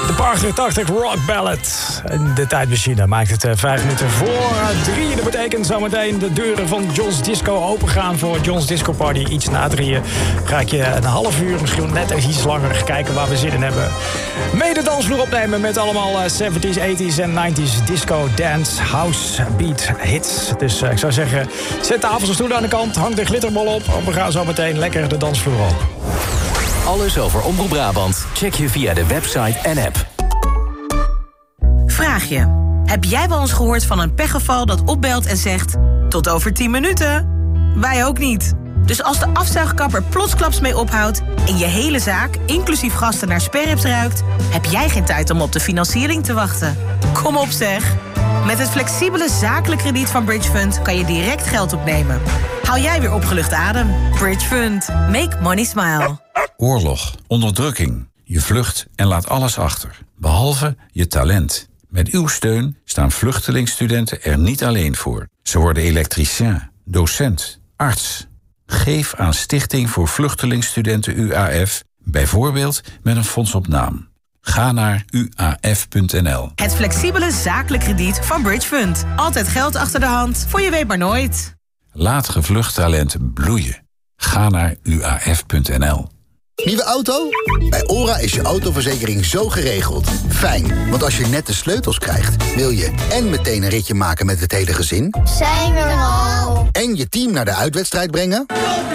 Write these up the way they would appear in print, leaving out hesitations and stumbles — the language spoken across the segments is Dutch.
De Parker 80 Rock Ballad. En de tijdmachine maakt het 5 minuten voor 3. Dat betekent zometeen de deuren van John's Disco opengaan voor John's Disco Party. Iets na 3 ga ik je een half uur, misschien net iets langer, kijken waar we zin in hebben. Mee de dansvloer opnemen met allemaal 70s, 80s en 90s disco, dance, house, beat, hits. Dus ik zou zeggen, zet tafels en stoelen aan de kant, hang de glitterbol op. We gaan zo meteen lekker de dansvloer op. Alles over Omroep Brabant check je via de website en app. Vraag je, heb jij wel eens gehoord van een pechgeval dat opbelt en zegt... tot over 10 minuten? Wij ook niet. Dus als de afzuigkapper plotsklaps mee ophoudt... en je hele zaak, inclusief gasten, naar sperrips ruikt... heb jij geen tijd om op de financiering te wachten. Kom op zeg. Met het flexibele zakelijk krediet van Bridge Fund... kan je direct geld opnemen. Hou jij weer opgelucht adem. Bridge Fund. Make money smile. Oorlog, onderdrukking. Je vlucht en laat alles achter. Behalve je talent. Met uw steun staan vluchtelingsstudenten er niet alleen voor. Ze worden elektricien, docent, arts. Geef aan Stichting voor Vluchtelingsstudenten UAF, bijvoorbeeld met een fonds op naam. Ga naar uaf.nl. Het flexibele zakelijk krediet van Bridge Fund. Altijd geld achter de hand, voor je weet maar nooit. Laat gevlucht talent bloeien. Ga naar uaf.nl. Nieuwe auto? Bij OHRA is je autoverzekering zo geregeld. Fijn, want als je net de sleutels krijgt... wil je en meteen een ritje maken met het hele gezin... Zijn we er al? En je team naar de uitwedstrijd brengen...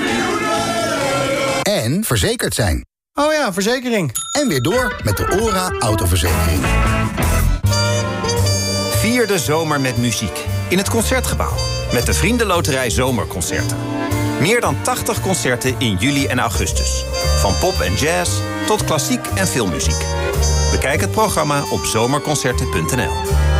En verzekerd zijn. Oh ja, verzekering. En weer door met de OHRA autoverzekering. Vier de zomer met muziek. In het Concertgebouw. Met de Vriendenloterij Zomerconcerten. Meer dan 80 concerten in juli en augustus. Van pop en jazz tot klassiek en filmmuziek. Bekijk het programma op zomerconcerten.nl.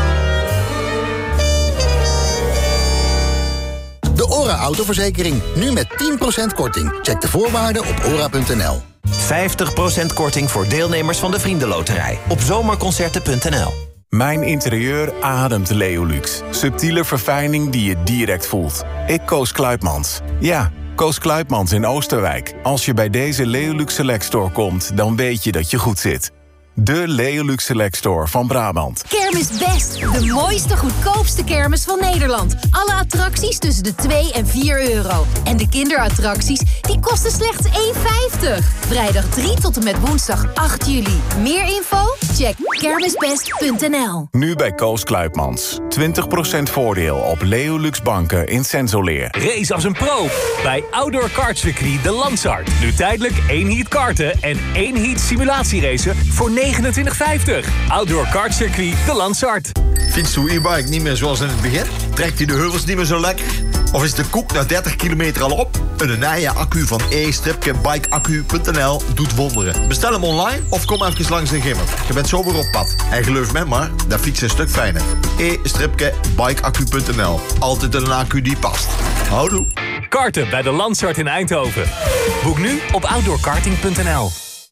De OHRA autoverzekering. Nu met 10% korting. Check de voorwaarden op OHRA.nl. 50% korting voor deelnemers van de Vriendenloterij. Op zomerconcerten.nl. Mijn interieur ademt Leolux. Subtiele verfijning die je direct voelt. Ik koos Kluipmans. Ja, koos Kluipmans in Oosterwijk. Als je bij deze Leolux Select Store komt, dan weet je dat je goed zit. De Leolux Select Store van Brabant. Kermis Best, de mooiste, goedkoopste kermis van Nederland. Alle attracties tussen de 2 en 4 euro. En de kinderattracties, die kosten slechts €1,50. Vrijdag 3 tot en met woensdag 8 juli. Meer info? Check kermisbest.nl. Nu bij Koos Kluipmans. 20% voordeel op Leolux banken in Sensoleer. Race als een pro bij Outdoor Kartcircuit de Lansart. Nu tijdelijk 1 heat karten en 1 heat simulatieracen voor €29,50. Outdoor Kartcircuit de Lansart. Fietst uw e-bike niet meer zoals in het begin? Trekt hij de heuvels niet meer zo lekker? Of is de koek na 30 kilometer al op? Een Naya-accu van e-bikeaccu.nl doet wonderen. Bestel hem online of kom even langs de Gimmer. Je bent zo weer op pad. En geloof me maar, dat fietsen een stuk fijner. e-bikeaccu.nl. Altijd een accu die past. Houdoe. Karten bij de Lansart in Eindhoven. Boek nu op outdoorkarting.nl.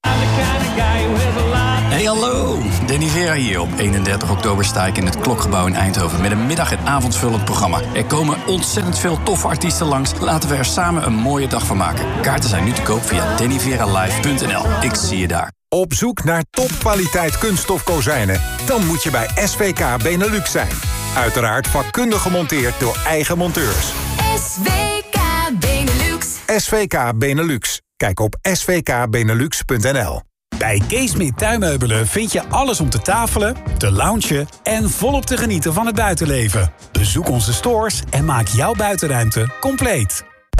Hey hallo, Danny Vera hier. Op 31 oktober sta ik in het Klokgebouw in Eindhoven met een middag- en avondvullend programma. Er komen ontzettend veel toffe artiesten langs. Laten we er samen een mooie dag van maken. Kaarten zijn nu te koop via dannyveralive.nl. Ik zie je daar. Op zoek naar topkwaliteit kunststof kozijnen? Dan moet je bij SVK Benelux zijn. Uiteraard vakkundig gemonteerd door eigen monteurs. SVK Benelux. SVK Benelux. Kijk op svkbenelux.nl. Bij Keesmit Tuinmeubelen vind je alles om te tafelen, te loungen en volop te genieten van het buitenleven. Bezoek onze stores en maak jouw buitenruimte compleet.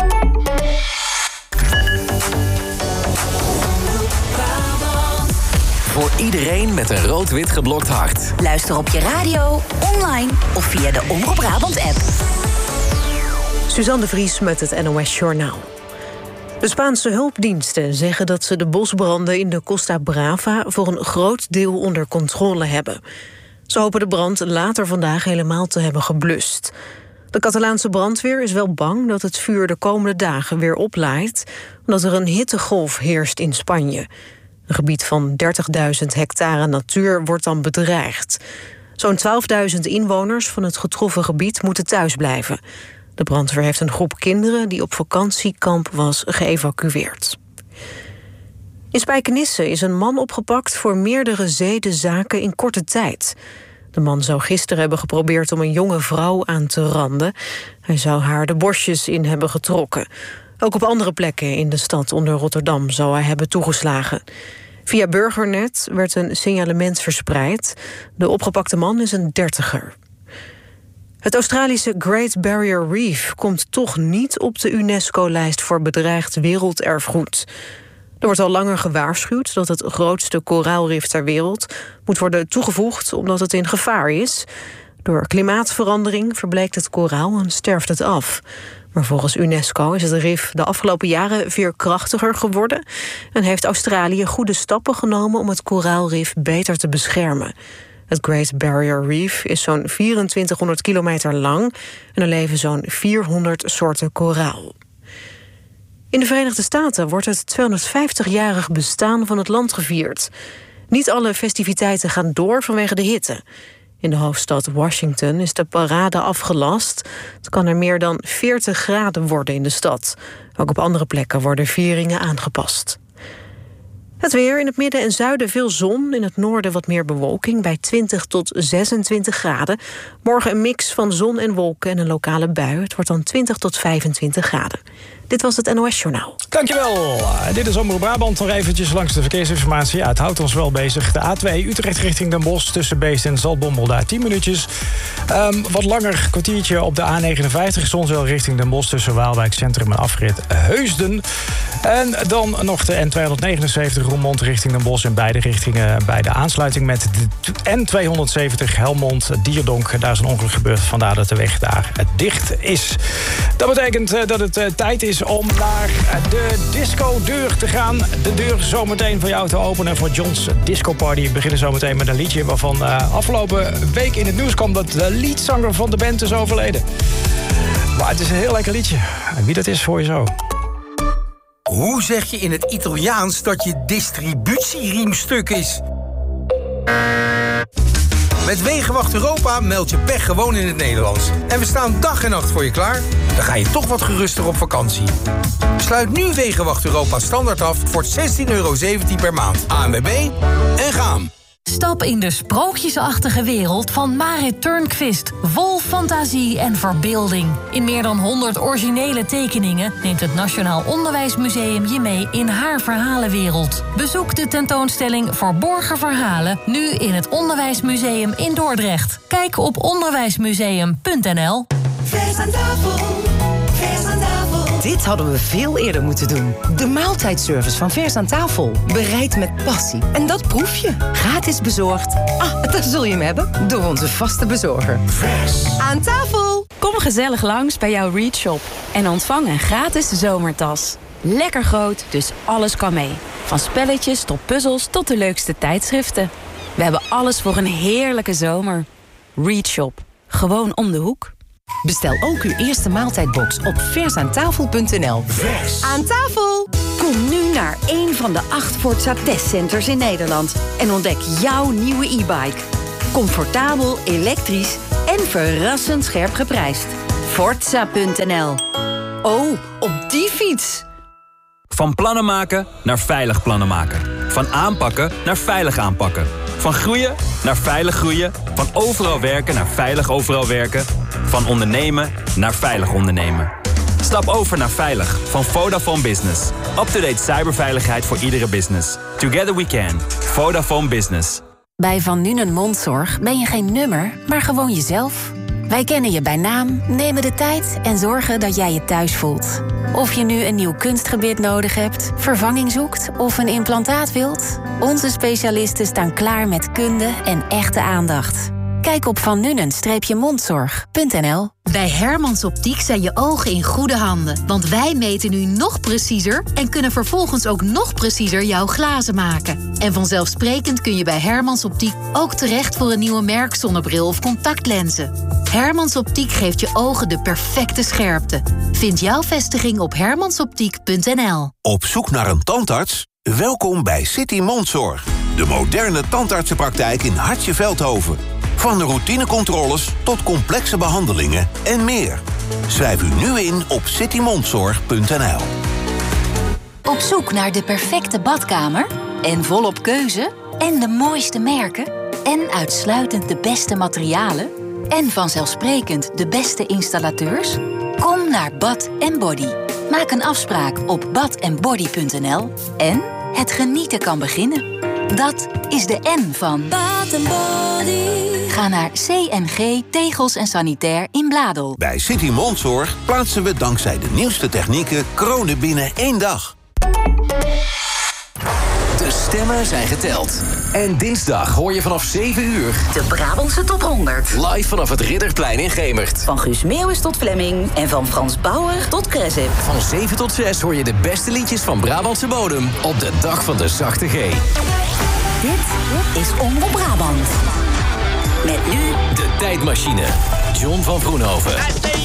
Voor iedereen met een rood-wit geblokt hart. Luister op je radio, online of via de Omroep Brabant app. Suzanne de Vries met het NOS Journaal. De Spaanse hulpdiensten zeggen dat ze de bosbranden in de Costa Brava voor een groot deel onder controle hebben. Ze hopen de brand later vandaag helemaal te hebben geblust. De Catalaanse brandweer is wel bang dat het vuur de komende dagen weer oplaait, omdat er een hittegolf heerst in Spanje. Een gebied van 30.000 hectare natuur wordt dan bedreigd. Zo'n 12.000 inwoners van het getroffen gebied moeten thuis blijven. De brandweer heeft een groep kinderen die op vakantiekamp was geëvacueerd. In Spijkenisse is een man opgepakt voor meerdere zedenzaken in korte tijd. De man zou gisteren hebben geprobeerd om een jonge vrouw aan te randen. Hij zou haar de borstjes in hebben getrokken. Ook op andere plekken in de stad onder Rotterdam zou hij hebben toegeslagen. Via Burgernet werd een signalement verspreid. De opgepakte man is een 30er. Het Australische Great Barrier Reef komt toch niet op de UNESCO-lijst voor bedreigd werelderfgoed. Er wordt al langer gewaarschuwd dat het grootste koraalrif ter wereld moet worden toegevoegd omdat het in gevaar is. Door klimaatverandering verbleekt het koraal en sterft het af. Maar volgens UNESCO is het rif de afgelopen jaren veerkrachtiger geworden en heeft Australië goede stappen genomen om het koraalrif beter te beschermen. Het Great Barrier Reef is zo'n 2400 kilometer lang en er leven zo'n 400 soorten koraal. In de Verenigde Staten wordt het 250-jarig bestaan van het land gevierd. Niet alle festiviteiten gaan door vanwege de hitte. In de hoofdstad Washington is de parade afgelast. Het kan er meer dan 40 graden worden in de stad. Ook op andere plekken worden vieringen aangepast. Het weer, in het midden en zuiden veel zon. In het noorden wat meer bewolking bij 20 tot 26 graden. Morgen een mix van zon en wolken en een lokale bui. Het wordt dan 20 tot 25 graden. Dit was het NOS Journaal. Dankjewel. Dit is Omroep Brabant. Nog eventjes langs de verkeersinformatie. Ja, het houdt ons wel bezig. De A2 Utrecht richting Den Bosch tussen Beest en Zaltbommel. Daar 10 minuutjes. Wat langer kwartiertje op de A59. Zonzeel richting Den Bosch tussen Waalwijk Centrum en afrit Heusden. En dan nog de N279 Roermond richting Den Bosch in beide richtingen. Bij de aansluiting met de N270 Helmond-Dierdonk. Daar is een ongeluk gebeurd. Vandaar dat de weg daar dicht is. Dat betekent dat het tijd is om naar de disco-deur te gaan. De deur zometeen voor jou te openen voor John's Disco Party. We beginnen zometeen met een liedje waarvan afgelopen week in het nieuws kwam dat de leadzanger van de band is overleden. Maar het is een heel lekker liedje. En wie dat is, hoor je zo. Hoe zeg je in het Italiaans dat je distributieriem stuk is? Met Wegenwacht Europa meld je pech gewoon in het Nederlands. En we staan dag en nacht voor je klaar. Dan ga je toch wat geruster op vakantie. Sluit nu Wegenwacht Europa standaard af voor €16,17 per maand. ANWB en gaan. Stap in de sprookjesachtige wereld van Marit Turnquist. Vol fantasie en verbeelding. In meer dan 100 originele tekeningen neemt het Nationaal Onderwijsmuseum je mee in haar verhalenwereld. Bezoek de tentoonstelling Verborgen Verhalen nu in het Onderwijsmuseum in Dordrecht. Kijk op onderwijsmuseum.nl. Vers aan tafel, vers aan tafel. Dit hadden we veel eerder moeten doen. De maaltijdservice van Vers aan tafel. Bereid met passie. En dat proef je. Gratis bezorgd. Daar zul je hem hebben. Door onze vaste bezorger. Vers aan tafel. Kom gezellig langs bij jouw Reach Shop. En ontvang een gratis zomertas. Lekker groot, dus alles kan mee. Van spelletjes tot puzzels tot de leukste tijdschriften. We hebben alles voor een heerlijke zomer. Reach Shop. Gewoon om de hoek. Bestel ook uw eerste maaltijdbox op versaantafel.nl. Vers aan tafel! Kom nu naar een van de 8 Forza testcenters in Nederland en ontdek jouw nieuwe e-bike. Comfortabel, elektrisch en verrassend scherp geprijsd. Forza.nl. Oh, op die fiets! Van plannen maken naar veilig plannen maken. Van aanpakken naar veilig aanpakken. Van groeien naar veilig groeien. Van overal werken naar veilig overal werken. Van ondernemen naar veilig ondernemen. Stap over naar Veilig van Vodafone Business. Up-to-date cyberveiligheid voor iedere business. Together we can. Vodafone Business. Bij Van Nuenen Mondzorg ben je geen nummer, maar gewoon jezelf. Wij kennen je bij naam, nemen de tijd en zorgen dat jij je thuis voelt. Of je nu een nieuw kunstgebit nodig hebt, vervanging zoekt of een implantaat wilt. Onze specialisten staan klaar met kunde en echte aandacht. Kijk op vannunen-mondzorg.nl. Bij Hermans Optiek zijn je ogen in goede handen. Want wij meten nu nog preciezer en kunnen vervolgens ook nog preciezer jouw glazen maken. En vanzelfsprekend kun je bij Hermans Optiek ook terecht voor een nieuwe merkzonnebril of contactlenzen. Hermans Optiek geeft je ogen de perfecte scherpte. Vind jouw vestiging op hermansoptiek.nl. Op zoek naar een tandarts? Welkom bij City Mondzorg. De moderne tandartsenpraktijk in Hartje Veldhoven. Van routinecontroles tot complexe behandelingen en meer. Schrijf u nu in op citymondzorg.nl. Op zoek naar de perfecte badkamer? En volop keuze? En de mooiste merken? En uitsluitend de beste materialen? En vanzelfsprekend de beste installateurs? Kom naar Bath & Body. Maak een afspraak op bathandbody.nl. En het genieten kan beginnen. Dat is de N van Bath & Body. Ga naar CNG Tegels en Sanitair in Bladel. Bij City Mondzorg plaatsen we dankzij de nieuwste technieken kronen binnen 1 dag. De stemmen zijn geteld. En dinsdag hoor je vanaf 7 uur... de Brabantse Top 100. Live vanaf het Ridderplein in Gemert. Van Guus Meeuwis tot Flemming en van Frans Bauer tot Cresip. Van 7 tot 6 hoor je de beste liedjes van Brabantse bodem... op de dag van de zachte G. Dit is Omroep Brabant. Met nu... De Tijdmachine. John van Vroenhoven.